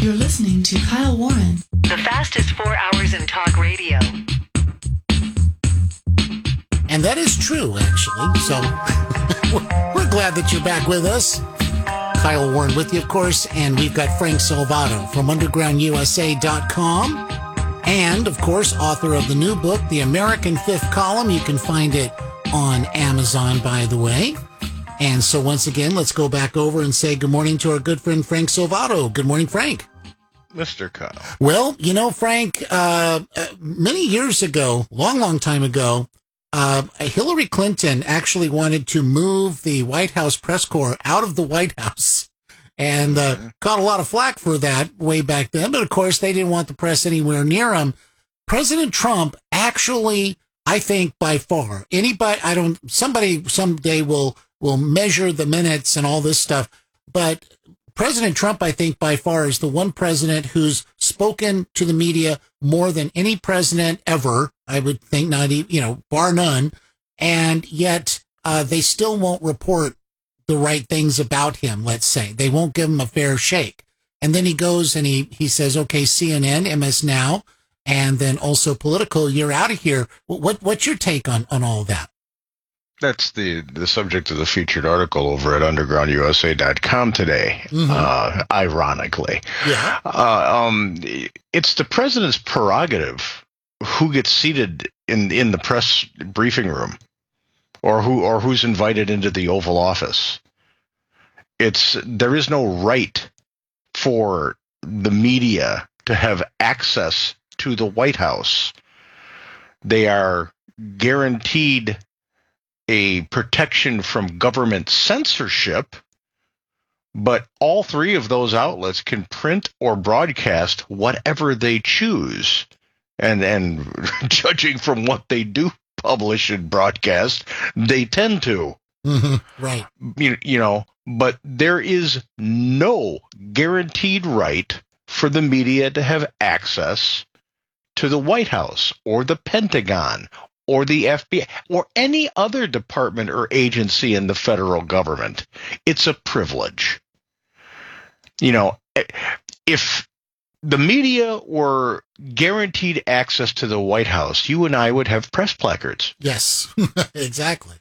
You're listening to Kyle Warren. The fastest 4 hours in talk radio. And that is true, actually. So we're glad that you're back with us. Kyle Warren with you, of course. And we've got Frank Salvato from undergroundusa.com. And, of course, author of the new book, The American Fifth Column. You can find it on Amazon, by the way. And so once again, let's go back over and say good morning to our good friend Frank Salvato. Good morning, Frank. Mr. Kyle. Well, you know, Frank, many years ago, long time ago, Hillary Clinton actually wanted to move the White House press corps out of the White House and caught a lot of flack for that way back then. But, of course, they didn't want the press anywhere near them. President Trump actually, I think, by far, somebody someday will measure the minutes and all this stuff. But President Trump, I think, by far is the one president who's spoken to the media more than any president ever. I would think not even, bar none. And yet they still won't report the right things about him, let's say. They won't give him a fair shake. And then he goes and he says, okay, CNN, MS Now, and then also Politico, you're out of here. What's your take on all that? That's the subject of the featured article over at undergroundusa.com today, ironically. Yeah. It's the president's prerogative who gets seated in the press briefing room or who's invited into the Oval Office. There is no right for the media to have access to the White House. They are guaranteed a protection from government censorship, but all three of those outlets can print or broadcast whatever they choose. And judging from what they do publish and broadcast, they tend to. Mm-hmm. Right. But there is no guaranteed right for the media to have access to the White House or the Pentagon or the FBI, or any other department or agency in the federal government. It's a privilege. If the media were guaranteed access to the White House, you and I would have press placards. Yes, exactly.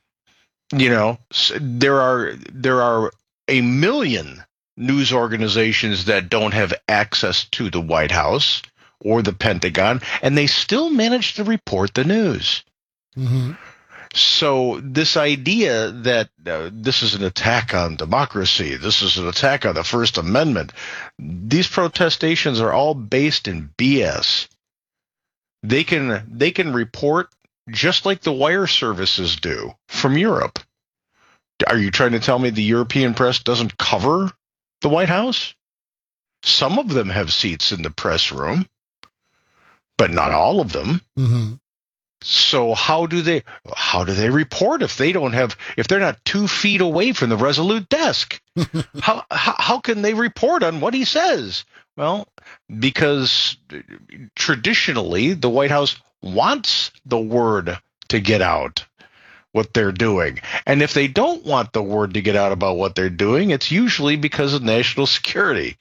There are a million news organizations that don't have access to the White House or the Pentagon, and they still manage to report the news. Mm-hmm. So this idea that this is an attack on democracy, this is an attack on the First Amendment, these protestations are all based in BS. They can report just like the wire services do from Europe. Are you trying to tell me the European press doesn't cover the White House? Some of them have seats in the press room, but not all of them. Mm-hmm. So how do they report if they're not 2 feet away from the Resolute desk? How can they report on what he says? Well, because traditionally the White House wants the word to get out what they're doing. And if they don't want the word to get out about what they're doing, it's usually because of national security.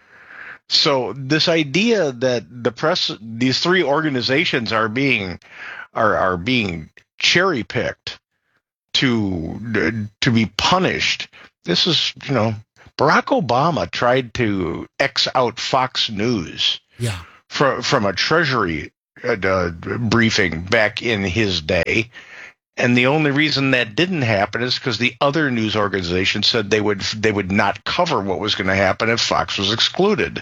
So this idea that the press, these three organizations are being cherry picked to be punished. This is, Barack Obama tried to X out Fox News from a Treasury briefing back in his day. And the only reason that didn't happen is because the other news organizations said they would not cover what was going to happen if Fox was excluded.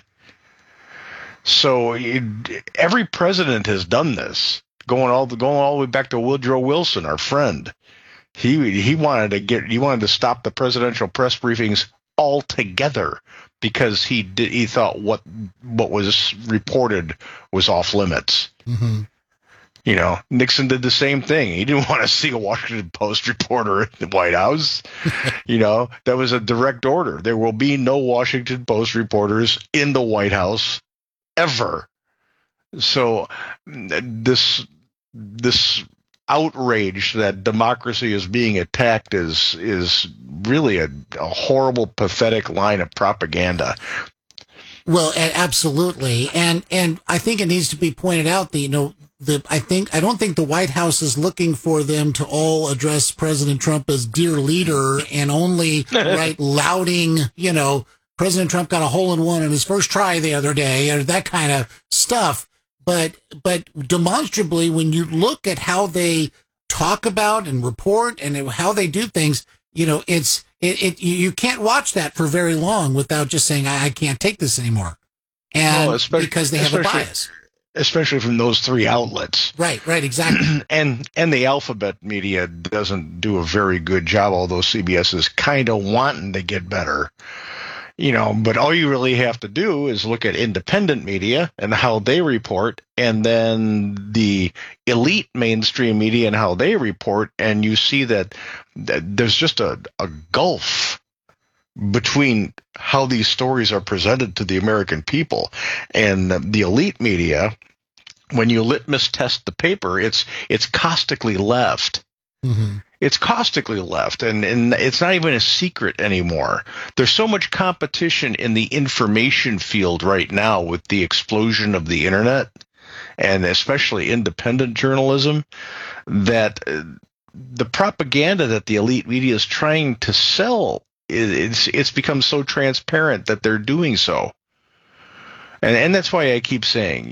So every president has done this, going all the way back to Woodrow Wilson, our friend. He wanted to stop the presidential press briefings altogether because he thought what was reported was off limits. Mm-hmm. Nixon did the same thing. He didn't want to see a Washington Post reporter in the White House. That was a direct order. There will be no Washington Post reporters in the White House ever. So this outrage that democracy is being attacked is really a horrible, pathetic line of propaganda. Well, absolutely, and I think it needs to be pointed out that I don't think the White House is looking for them to all address President Trump as dear leader and only lauding, President Trump got a hole-in-one in his first try the other day, or that kind of stuff. But demonstrably, when you look at how they talk about and report and how they do things, you can't watch that for very long without just saying, I can't take this anymore. And because they have a bias. Especially from those three outlets. Right, exactly. and the alphabet media doesn't do a very good job, although CBS is kind of wanting to get better. But all you really have to do is look at independent media and how they report, and then the elite mainstream media and how they report, and you see that there's just a gulf between how these stories are presented to the American people. And the elite media, when you litmus test the paper, it's caustically left. Mm-hmm. It's caustically left, and it's not even a secret anymore. There's so much competition in the information field right now with the explosion of the internet, and especially independent journalism, that the propaganda that the elite media is trying to sell, it's become so transparent that they're doing so. And that's why I keep saying,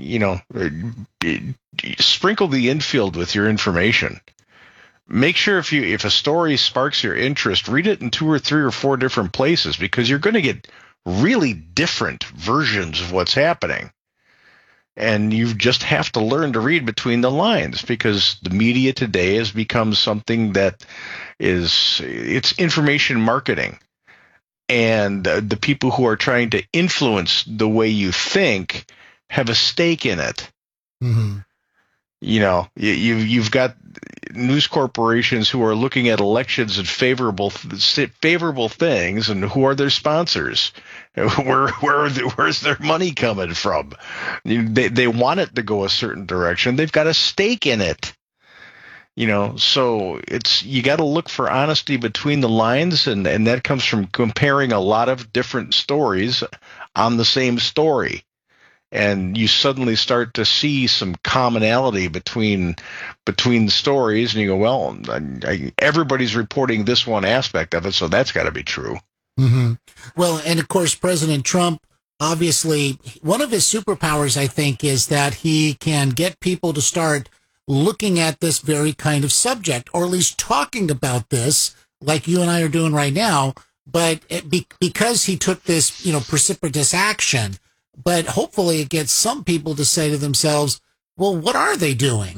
sprinkle the infield with your information. Make sure if a story sparks your interest, read it in 2 or 3 or 4 different places, because you're going to get really different versions of what's happening. And you just have to learn to read between the lines, because the media today has become something that it's information marketing. And the people who are trying to influence the way you think have a stake in it. Mm-hmm. You've got news corporations who are looking at elections and favorable things, and who are their sponsors? Where's their money coming from? They want it to go a certain direction. They've got a stake in it. So you got to look for honesty between the lines, and that comes from comparing a lot of different stories on the same story. And you suddenly start to see some commonality between stories, and you go, well, everybody's reporting this one aspect of it, so that's got to be true. Mm-hmm. Well, and of course, President Trump, obviously, one of his superpowers, I think, is that he can get people to start looking at this very kind of subject, or at least talking about this, like you and I are doing right now. But because he took this, precipitous action. But hopefully it gets some people to say to themselves, well, what are they doing?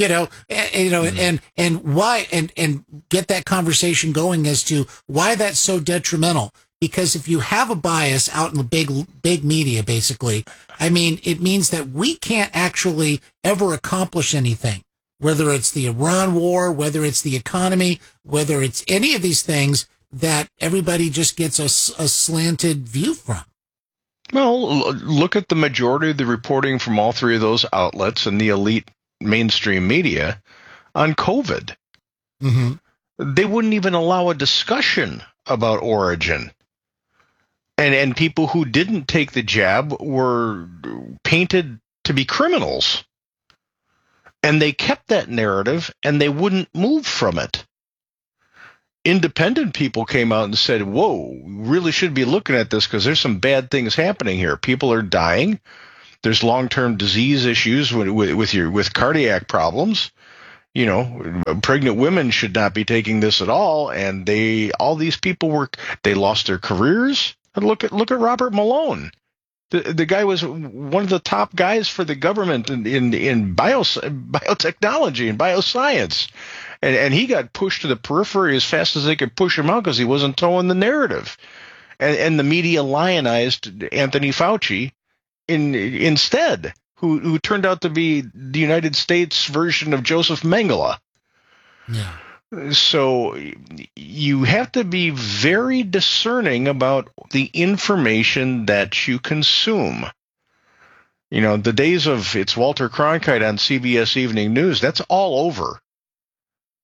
And why, and get that conversation going as to why that's so detrimental. Because if you have a bias out in the big media, basically, it means that we can't actually ever accomplish anything, whether it's the Iran war, whether it's the economy, whether it's any of these things that everybody just gets a slanted view from. Well, look at the majority of the reporting from all three of those outlets and the elite mainstream media on COVID. Mm-hmm. They wouldn't even allow a discussion about origin. And people who didn't take the jab were painted to be criminals. And they kept that narrative, and they wouldn't move from it. Independent people came out and said, whoa, we really should be looking at this, because there's some bad things happening here. People are dying. There's long-term disease issues with cardiac problems. Pregnant women should not be taking this at all. And all these people they lost their careers. And look at Robert Malone. The guy was one of the top guys for the government in biotechnology and bioscience. And he got pushed to the periphery as fast as they could push him out, because he wasn't towing the narrative. And the media lionized Anthony Fauci instead, who turned out to be the United States version of Joseph Mengele. Yeah. So you have to be very discerning about the information that you consume. The days of it's Walter Cronkite on CBS Evening News, that's all over.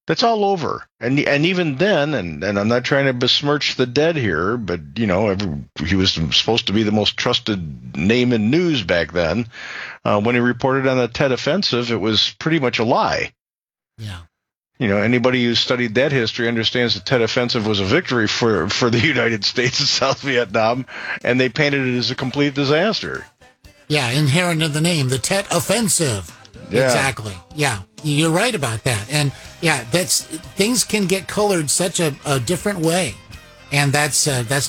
That's all over. And even then, and I'm not trying to besmirch the dead here, but, he was supposed to be the most trusted name in news back then. When he reported on the Tet Offensive, it was pretty much a lie. Yeah. Anybody who studied that history understands the Tet Offensive was a victory for the United States in South Vietnam, and they painted it as a complete disaster. Yeah, inherent in the name, the Tet Offensive. Yeah. Exactly. Yeah, you're right about that. And yeah, things can get colored such a different way, and that's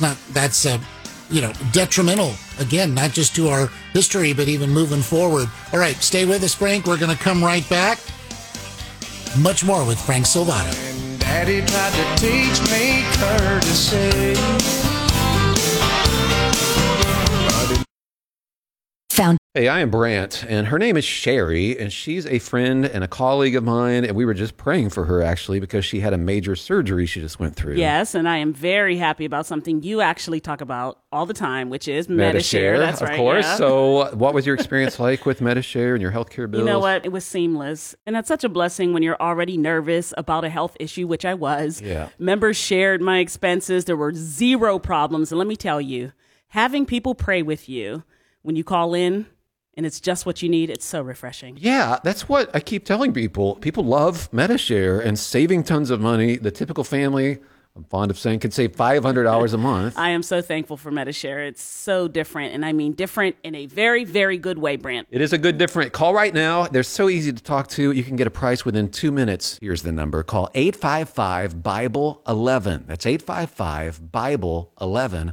detrimental again, not just to our history, but even moving forward. All right, stay with us, Frank. We're going to come right back. Much more with Frank Salvato. And Daddy tried to teach me courtesy. Hey, I am Brant, and her name is Sherry, and she's a friend and a colleague of mine, and we were just praying for her, actually, because she had a major surgery she just went through. Yes, and I am very happy about something you actually talk about all the time, which is Medi-Share. That's right, of course. Yeah. So what was your experience like with Medi-Share and your healthcare bills? You know what? It was seamless, and that's such a blessing when you're already nervous about a health issue, which I was. Yeah. Members shared my expenses. There were zero problems, and let me tell you, having people pray with you when you call in, and it's just what you need, it's so refreshing. Yeah, that's what I keep telling people. People love Medi-Share and saving tons of money. The typical family, I'm fond of saying, can save $500 a month. I am so thankful for Medi-Share. It's so different, and I mean different in a very, very good way, Brant. It is a good different. Call right now. They're so easy to talk to. You can get a price within 2 minutes. Here's the number. Call 855-BIBLE-11. That's 855-BIBLE-11.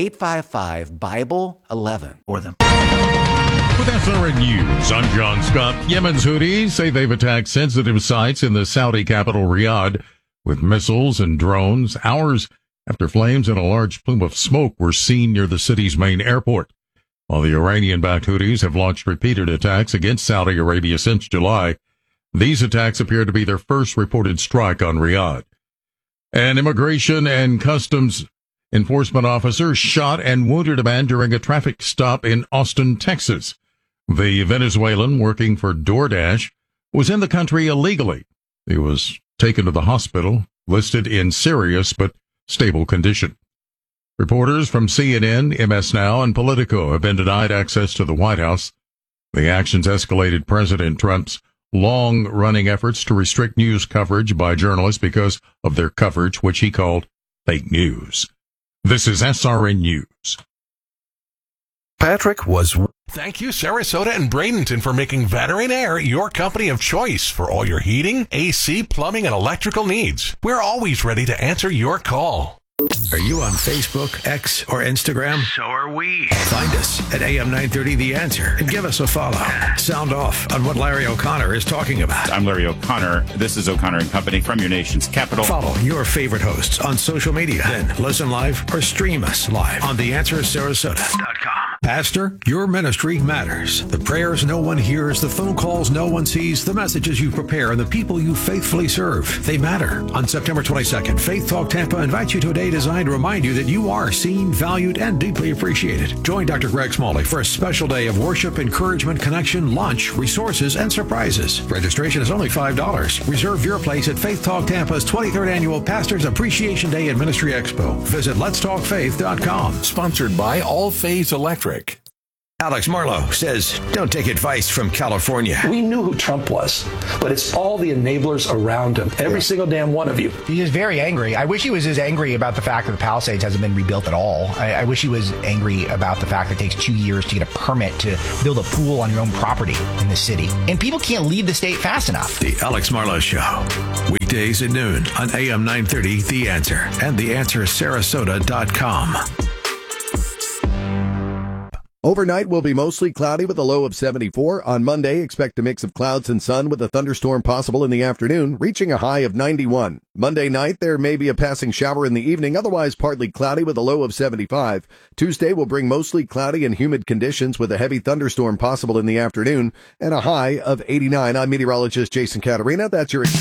855-BIBLE-11. Or them. With SRN News, I'm John Scott. Yemen's Houthis say they've attacked sensitive sites in the Saudi capital Riyadh with missiles and drones hours after flames and a large plume of smoke were seen near the city's main airport. While the Iranian-backed Houthis have launched repeated attacks against Saudi Arabia since July, these attacks appear to be their first reported strike on Riyadh. An immigration and customs enforcement officer shot and wounded a man during a traffic stop in Austin, Texas. The Venezuelan working for DoorDash was in the country illegally. He was taken to the hospital, listed in serious but stable condition. Reporters from CNN, MS Now, and Politico have been denied access to the White House. The actions escalated President Trump's long-running efforts to restrict news coverage by journalists because of their coverage, which he called fake news. This is SRN News. Patrick was... Thank you, Sarasota and Bradenton, for making Veteran Air your company of choice for all your heating, AC, plumbing, and electrical needs. We're always ready to answer your call. Are you on Facebook, X, or Instagram? So are we. Find us at AM 930 The Answer and give us a follow. Sound off on what Larry O'Connor is talking about. I'm Larry O'Connor. This is O'Connor and Company from your nation's capital. Follow your favorite hosts on social media. Then listen live or stream us live on TheAnswerSarasota.com. Pastor, your ministry matters. The prayers no one hears, the phone calls no one sees, the messages you prepare, and the people you faithfully serve. They matter. On September 22nd, Faith Talk Tampa invites you to a day designed to remind you that you are seen, valued, and deeply appreciated. Join Dr. Greg Smalley for a special day of worship, encouragement, connection, lunch, resources, and surprises. Registration is only $5. Reserve your place at Faith Talk Tampa's 23rd Annual Pastors Appreciation Day and Ministry Expo. Visit letstalkfaith.com. Sponsored by All Phase Electric. Alex Marlowe says, don't take advice from California. We knew who Trump was, but it's all the enablers around him. Every single damn one of you. He is very angry. I wish he was as angry about the fact that the Palisades hasn't been rebuilt at all. I wish he was angry about the fact that it takes 2 years to get a permit to build a pool on your own property in the city. And people can't leave the state fast enough. The Alex Marlowe Show. Weekdays at noon on AM 930, The Answer, and TheAnswerSarasota.com. Overnight will be mostly cloudy with a low of 74. On Monday, expect a mix of clouds and sun with a thunderstorm possible in the afternoon, reaching a high of 91. Monday night, there may be a passing shower in the evening, otherwise partly cloudy with a low of 75. Tuesday will bring mostly cloudy and humid conditions with a heavy thunderstorm possible in the afternoon and a high of 89. I'm meteorologist Jason Caterina. That's your...